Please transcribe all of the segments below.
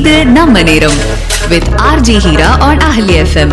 இது நம்ம நேரம் with RJ Hira on Ahli FM.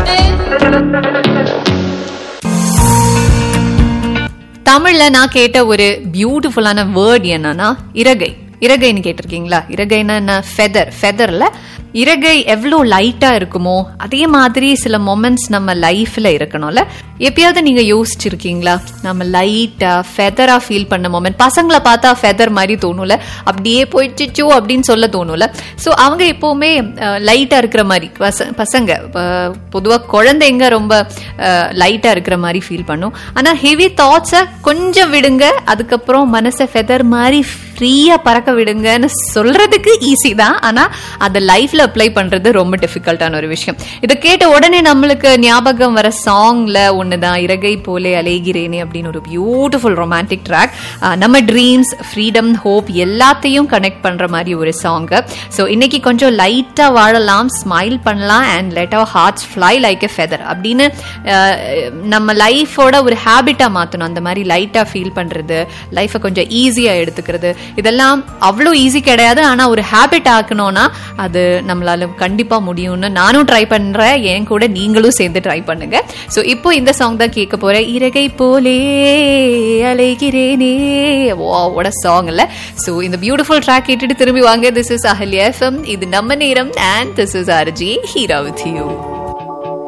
தமிழ்ல நான் கேட்ட ஒரு பியூட்டிஃபுல்லான வேர்ட் என்னன்னா இறகை. இறகைன்னு கேட்டிருக்கீங்களா? இறகைன்னா என்ன? ஃபெதர்ல இறகை எவ்வளோ லைட்டா இருக்குமோ அதே மாதிரி சில மொமெண்ட்ஸ் நம்ம லைஃப்ல இருக்கணும்ல. எப்பயாவது நீங்க யோசிச்சிருக்கீங்களா? நம்ம லைட்டா ஃபெதரா ஃபீல் பண்ண மொமெண்ட். பசங்களை பார்த்தா ஃபெதர் மாதிரி தோணும்ல, அப்படியே போயிடுச்சோ அப்படின்னு சொல்ல தோணும்ல. ஸோ அவங்க எப்பவுமே லைட்டா இருக்கிற மாதிரி, பசங்க பொதுவாக குழந்தைங்க ரொம்ப லைட்டா இருக்கிற மாதிரி ஃபீல் பண்ணும். ஆனா ஹெவி தாட்ஸை கொஞ்சம் விடுங்க, அதுக்கப்புறம் மனசை ஃபெதர் மாதிரி ஃப்ரீயா பறக்க விடுங்கன்னு சொல்றதுக்கு ஈஸி தான். ஆனா அதை லைஃப்ல அப்ளை பண்றது ரொம்ப டிஃபிகல்ட்டான ஒரு விஷயம். இதை கேட்ட உடனே நம்மளுக்கு ஞாபகம் வர சாங்ல ஒண்ணுதான் இறகை போலே அலைகிறேனே அப்படின்னு ஒரு பியூட்டிஃபுல் ரொமான்டிக் ட்ராக். நம்ம ட்ரீம்ஸ், ஃப்ரீடம், ஹோப் எல்லாத்தையும் கனெக்ட் பண்ற மாதிரி ஒரு சாங். ஸோ இன்னைக்கு கொஞ்சம் லைட்டா வாழலாம், ஸ்மைல் பண்ணலாம் and let our hearts fly like a feather அப்படின்னு நம்ம லைஃபோட ஒரு ஹேபிட்டா மாற்றணும். அந்த மாதிரி லைட்டா ஃபீல் பண்றது, லைஃபை கொஞ்சம் ஈஸியா எடுத்துக்கிறது, இதெல்லாம் அவ்வளோ ஈஸி கிடையாது. ஆனா ஒரு ஹேபிட் ஆக்கணும்னா அது நம்மளால கண்டிப்பா முடியும்னு நானும் ட்ரை பண்றேன். என் கூட நீங்களும் சேர்ந்து ட்ரை பண்ணுங்க. ஸோ இப்போ இந்த சாங் தான் கேட்க போறேன். இறகை போலே அலைகிறேனே. வாட் a song இல்ல? ஸோ இந்த பியூட்டிஃபுல் ட்ராக் கேட்டுட்டு திரும்பி வாங்க. This is Ahalya FM. இது நம்ம நேரம் and this is RJ Hira with you.